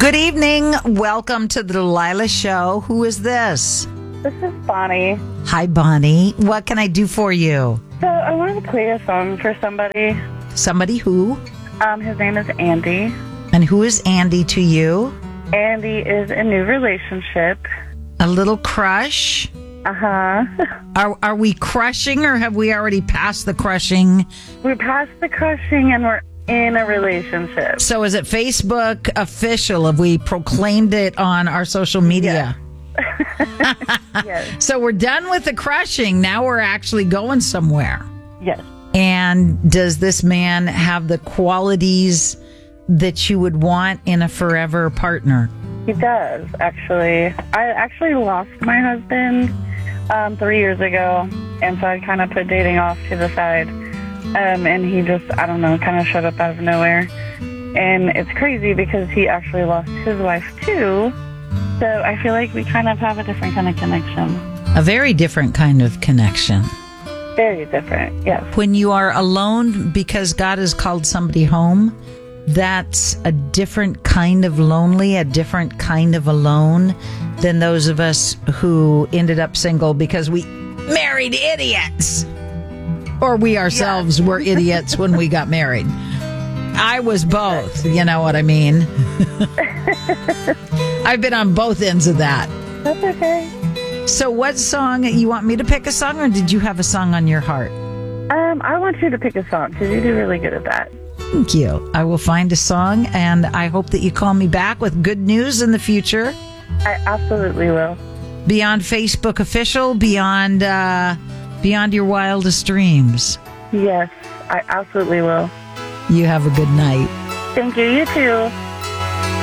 Good evening. Welcome to the Delilah Show. Who is this? This is Bonnie. Hi, Bonnie. What can I do for you? So I wanted to play a song for somebody. Somebody who? His name is Andy. And who is Andy to you? Andy is in a new relationship. A little crush? Uh-huh. Are we crushing or have we already passed the crushing? We're past the crushing and we're in a relationship. So is it Facebook official? Have we proclaimed it on our social media? Yes. So we're done with the crushing. Now we're actually going somewhere. Yes. And does this man have the qualities that you would want in a forever partner? He does, actually. I actually lost my husband 3 years ago, and so I kind of put dating off to the side. And he just, I don't know, kind of showed up out of nowhere. And it's crazy because he actually lost his wife, too. So I feel like we kind of have a different kind of connection. A very different kind of connection. Very different, yes. When you are alone because God has called somebody home, that's a different kind of lonely, a different kind of alone than those of us who ended up single because we married idiots. Or we ourselves were idiots when we got married. I was both, you know what I mean? I've been on both ends of that. That's okay. So what song, you want me to pick a song or did you have a song on your heart? I want you to pick a song because you do really good at that. Thank you. I will find a song and I hope that you call me back with good news in the future. I absolutely will. Beyond Facebook official, beyond your wildest dreams. Yes, I absolutely will. You have a good night. Thank you. You too.